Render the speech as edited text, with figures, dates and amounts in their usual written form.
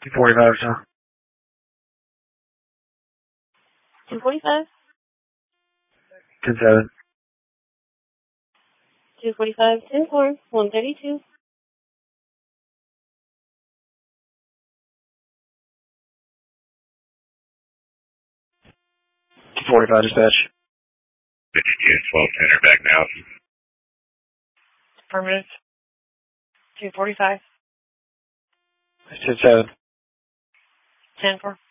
245, sir. 245? 10-7. 245, 10-4, 132. 245, dispatch. 1210 are back now. Affirmative. 245. 10-7. 10-4.